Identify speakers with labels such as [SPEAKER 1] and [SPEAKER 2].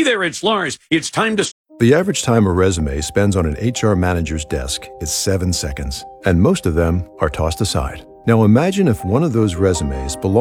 [SPEAKER 1] Hey there, it's Lars. It's time to...
[SPEAKER 2] The average time a resume spends on an HR manager's desk is 7 seconds, and most of them are tossed aside. Now imagine if one of those resumes belonged